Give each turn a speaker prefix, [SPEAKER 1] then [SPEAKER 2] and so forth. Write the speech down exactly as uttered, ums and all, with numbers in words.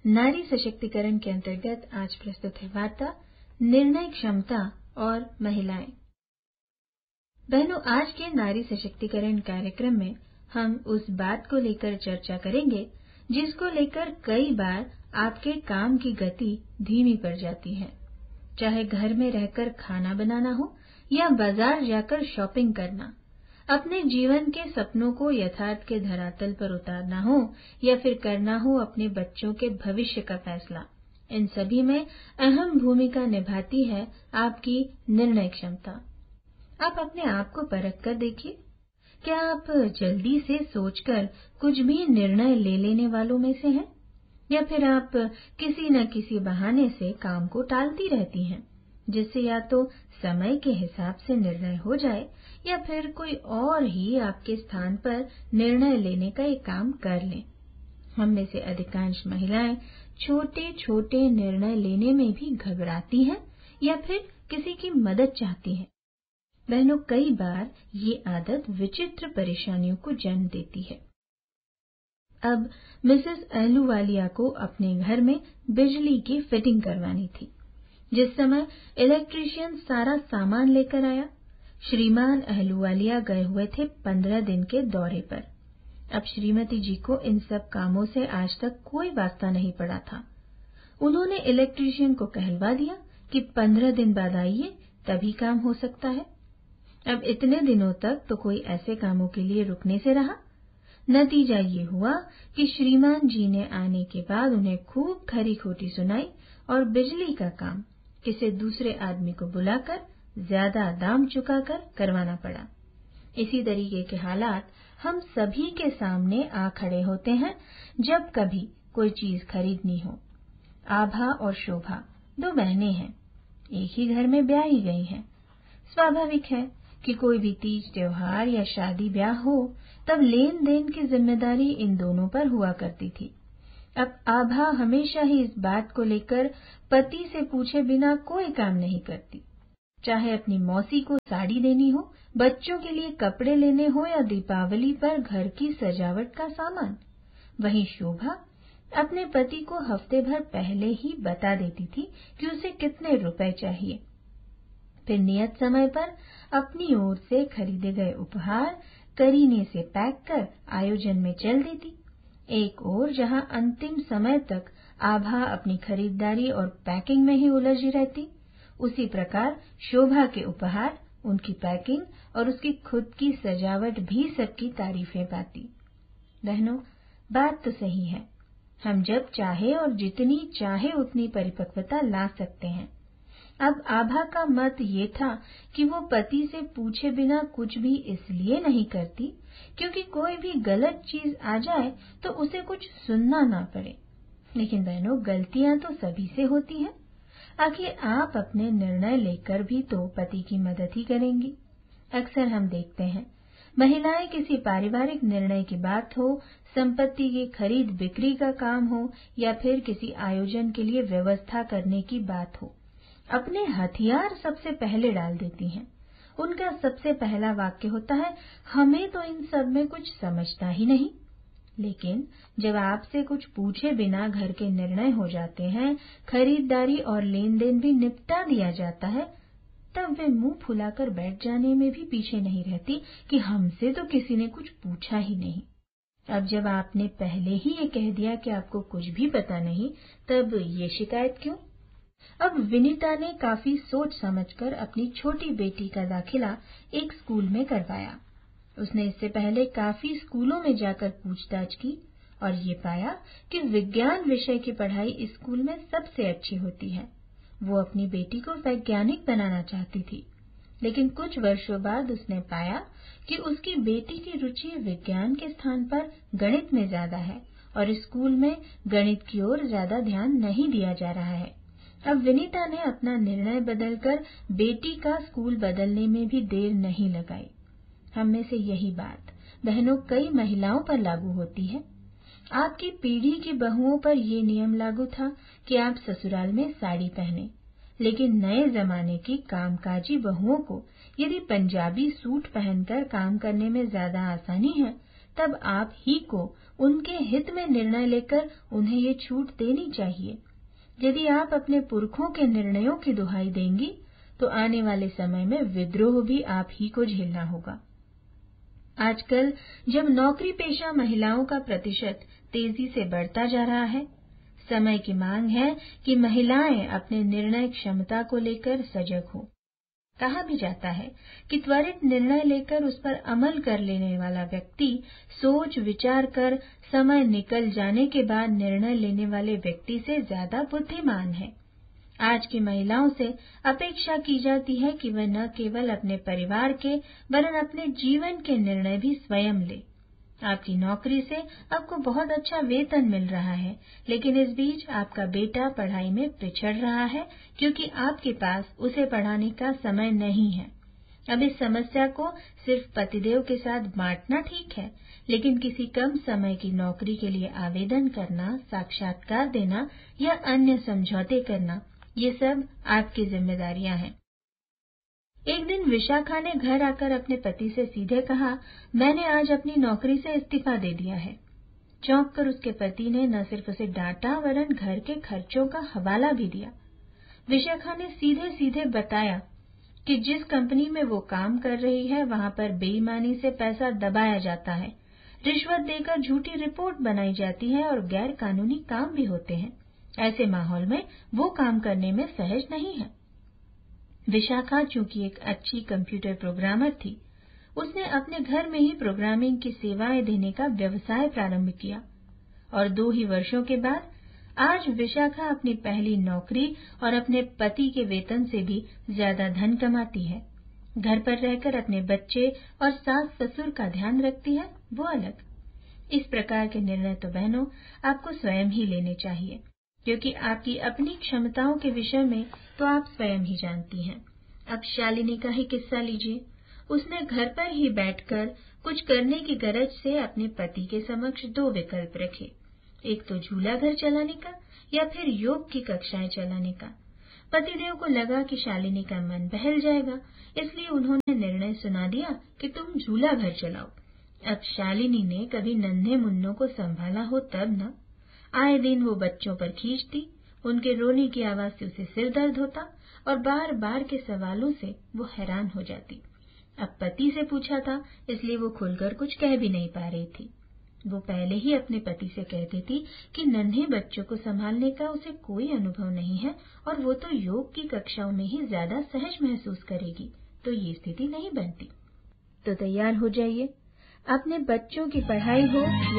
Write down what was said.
[SPEAKER 1] नारी सशक्तिकरण के अंतर्गत आज प्रस्तुत है वार्ता निर्णय क्षमता और महिलाएं। बहनों, आज के नारी सशक्तिकरण कार्यक्रम में हम उस बात को लेकर चर्चा करेंगे जिसको लेकर कई बार आपके काम की गति धीमी पड़ जाती है। चाहे घर में रहकर खाना बनाना हो या बाजार जाकर शॉपिंग करना, अपने जीवन के सपनों को यथार्थ के धरातल पर उतारना हो या फिर करना हो अपने बच्चों के भविष्य का फैसला, इन सभी में अहम भूमिका निभाती है आपकी निर्णय क्षमता। आप अपने आप को परख कर देखिए, क्या आप जल्दी से सोचकर कुछ भी निर्णय ले लेने वालों में से हैं, या फिर आप किसी न किसी बहाने से काम को टालती रहती हैं, जिससे या तो समय के हिसाब से निर्णय हो जाए या फिर कोई और ही आपके स्थान पर निर्णय लेने का एक काम कर लें। हम में से अधिकांश महिलाएं छोटे छोटे निर्णय लेने में भी घबराती हैं या फिर किसी की मदद चाहती हैं। बहनों, कई बार ये आदत विचित्र परेशानियों को जन्म देती है। अब मिसेस अहलूवालिया को अपने घर में बिजली की फिटिंग करवानी थी। जिस समय इलेक्ट्रीशियन सारा सामान लेकर आया, श्रीमान अहलूवालिया गए हुए थे पंद्रह दिन के दौरे पर। अब श्रीमती जी को इन सब कामों से आज तक कोई वास्ता नहीं पड़ा था। उन्होंने इलेक्ट्रीशियन को कहलवा दिया कि पंद्रह दिन बाद आइए, तभी काम हो सकता है। अब इतने दिनों तक तो कोई ऐसे कामों के लिए रुकने से रहा। नतीजा ये हुआ कि श्रीमान जी ने आने के बाद उन्हें खूब खरी खोटी सुनाई और बिजली का काम किसी दूसरे आदमी को बुलाकर ज्यादा दाम चुकाकर करवाना पड़ा। इसी तरीके के हालात हम सभी के सामने आ खड़े होते हैं जब कभी कोई चीज खरीदनी हो। आभा और शोभा दो बहनें हैं, एक ही घर में ब्याही गई हैं। स्वाभाविक है कि कोई भी तीज त्योहार या शादी ब्याह हो तब लेन देन की जिम्मेदारी इन दोनों पर हुआ करती थी। अब आभा हमेशा ही इस बात को लेकर पति से पूछे बिना कोई काम नहीं करती, चाहे अपनी मौसी को साड़ी देनी हो, बच्चों के लिए कपड़े लेने हो या दीपावली पर घर की सजावट का सामान। वहीं शोभा अपने पति को हफ्ते भर पहले ही बता देती थी कि उसे कितने रुपए चाहिए, फिर नियत समय पर अपनी ओर से खरीदे गए उपहार करीने से पैक कर आयोजन में चल देती। एक ओर जहां अंतिम समय तक आभा अपनी खरीदारी और पैकिंग में ही उलझी रहती, उसी प्रकार शोभा के उपहार, उनकी पैकिंग और उसकी खुद की सजावट भी सबकी तारीफें पाती। बहनों, बात तो सही है, हम जब चाहे और जितनी चाहे उतनी परिपक्वता ला सकते हैं। अब आभा का मत ये था कि वो पति से पूछे बिना कुछ भी इसलिए नहीं करती क्योंकि कोई भी गलत चीज आ जाए तो उसे कुछ सुनना ना पड़े। लेकिन बहनों, गलतियां तो सभी से होती हैं। आखिर आप अपने निर्णय लेकर भी तो पति की मदद ही करेंगी। अक्सर हम देखते हैं महिलाएं किसी पारिवारिक निर्णय की बात हो, संपत्ति की खरीद बिक्री का काम हो या फिर किसी आयोजन के लिए व्यवस्था करने की बात हो, अपने हथियार सबसे पहले डाल देती हैं। उनका सबसे पहला वाक्य होता है, हमें तो इन सब में कुछ समझता ही नहीं। लेकिन जब आपसे कुछ पूछे बिना घर के निर्णय हो जाते हैं, खरीदारी और लेन देन भी निपटा दिया जाता है, तब वे मुंह फुलाकर बैठ जाने में भी पीछे नहीं रहती कि हमसे तो किसी ने कुछ पूछा ही नहीं। अब जब आपने पहले ही ये कह दिया कि आपको कुछ भी पता नहीं, तब ये शिकायत क्यों? अब विनीता ने काफी सोच समझकर अपनी छोटी बेटी का दाखिला एक स्कूल में करवाया। उसने इससे पहले काफी स्कूलों में जाकर पूछताछ की और ये पाया कि विज्ञान विषय की पढ़ाई इस स्कूल में सबसे अच्छी होती है। वो अपनी बेटी को वैज्ञानिक बनाना चाहती थी, लेकिन कुछ वर्षों बाद उसने पाया कि उसकी बेटी की रुचि विज्ञान के स्थान पर गणित में ज्यादा है और स्कूल में गणित की ओर ज्यादा ध्यान नहीं दिया जा रहा है। अब विनीता ने अपना निर्णय बदलकर बेटी का स्कूल बदलने में भी देर नहीं लगाई। हम में से यही बात बहनों कई महिलाओं पर लागू होती है। आपकी पीढ़ी की बहुओं पर ये नियम लागू था कि आप ससुराल में साड़ी पहने, लेकिन नए जमाने की कामकाजी बहुओं को यदि पंजाबी सूट पहनकर काम करने में ज्यादा आसानी है, तब आप ही को उनके हित में निर्णय लेकर उन्हें ये छूट देनी चाहिए। यदि आप अपने पुरखों के निर्णयों की दुहाई देंगी तो आने वाले समय में विद्रोह भी आप ही को झेलना होगा। आजकल जब नौकरी पेशा महिलाओं का प्रतिशत तेजी से बढ़ता जा रहा है, समय की मांग है कि महिलाएं अपने निर्णय क्षमता को लेकर सजग हो। कहा भी जाता है कि त्वरित निर्णय लेकर उस पर अमल कर लेने वाला व्यक्ति सोच विचार कर समय निकल जाने के बाद निर्णय लेने वाले व्यक्ति से ज्यादा बुद्धिमान है। आज की महिलाओं से अपेक्षा की जाती है कि वह न केवल अपने परिवार के वरन अपने जीवन के निर्णय भी स्वयं ले। आपकी नौकरी से आपको बहुत अच्छा वेतन मिल रहा है, लेकिन इस बीच आपका बेटा पढ़ाई में पिछड़ रहा है क्योंकि आपके पास उसे पढ़ाने का समय नहीं है। अब इस समस्या को सिर्फ पतिदेव के साथ बांटना ठीक है, लेकिन किसी कम समय की नौकरी के लिए आवेदन करना, साक्षात्कार देना या अन्य समझौते करना, ये सब आपकी जिम्मेदारियां हैं। एक दिन विशाखा ने घर आकर अपने पति से सीधे कहा, मैंने आज अपनी नौकरी से इस्तीफा दे दिया है। चौंक कर उसके पति ने न सिर्फ उसे डांटा वरन घर के खर्चों का हवाला भी दिया। विशाखा ने सीधे सीधे बताया कि जिस कंपनी में वो काम कर रही है वहां पर बेईमानी से पैसा दबाया जाता है, रिश्वत देकर झूठी रिपोर्ट बनाई जाती है और गैर कानूनी काम भी होते हैं। ऐसे माहौल में वो काम करने में सहज नहीं है। विशाखा चूंकि एक अच्छी कंप्यूटर प्रोग्रामर थी, उसने अपने घर में ही प्रोग्रामिंग की सेवाएं देने का व्यवसाय प्रारंभ किया और दो ही वर्षों के बाद आज विशाखा अपनी पहली नौकरी और अपने पति के वेतन से भी ज्यादा धन कमाती है। घर पर रहकर अपने बच्चे और सास ससुर का ध्यान रखती है, वो अलग। इस प्रकार के निर्णय तो बहनों आपको स्वयं ही लेने चाहिए, क्योंकि आपकी अपनी क्षमताओं के विषय में तो आप स्वयं ही जानती हैं। अब शालिनी का ही किस्सा लीजिए। उसने घर पर ही बैठकर कुछ करने की गरज से अपने पति के समक्ष दो विकल्प रखे, एक तो झूला घर चलाने का या फिर योग की कक्षाएं चलाने का। पतिदेव को लगा कि शालिनी का मन बहल जाएगा, इसलिए उन्होंने निर्णय सुना दिया कि तुम झूला घर चलाओ। अब शालिनी ने कभी नन्हे मुन्नों को संभाला हो तब न, आए दिन वो बच्चों पर खींचती, उनके रोने की आवाज से उसे सिर दर्द होता और बार बार के सवालों से वो हैरान हो जाती। अब पति से पूछा था, इसलिए वो खुलकर कुछ कह भी नहीं पा रही थी। वो पहले ही अपने पति से कहती थी कि नन्हे बच्चों को संभालने का उसे कोई अनुभव नहीं है और वो तो योग की कक्षाओं में ही ज्यादा सहज महसूस करेगी, तो ये स्थिति नहीं बनती। तो तैयार हो जाइए, अपने बच्चों की पढ़ाई हो